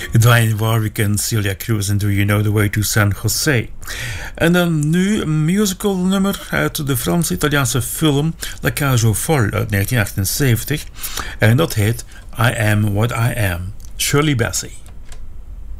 Diane Warwick en Celia Cruz en Do You Know The Way To San Jose. En dan nu een musical nummer uit de Frans-Italiaanse film La Cage aux Folles uit 1978. En dat heet I Am What I Am, Shirley Bassey.